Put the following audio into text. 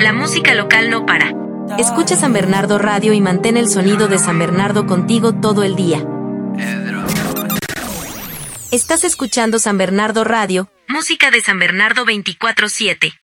La música local no para. Escucha San Bernardo Radio y mantén el sonido de San Bernardo contigo todo el día. Estás escuchando San Bernardo Radio, música de San Bernardo 24/7.